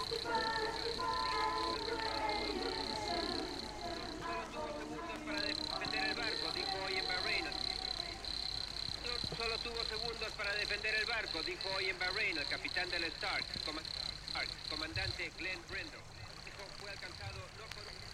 Solo tuvo segundos para defender el barco, dijo hoy en Bahrein el capitán del Stark, comandante Glenn Brindle. Fue alcanzado no por un...